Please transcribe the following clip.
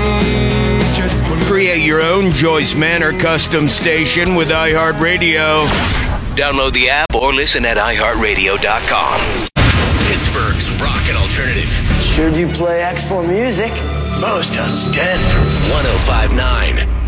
Create your own Joyce Manor custom station with iHeartRadio. Download the app or listen at iHeartRadio.com. Pittsburgh's rock and alternative. Sure do play excellent music. Most outstanding. 105.9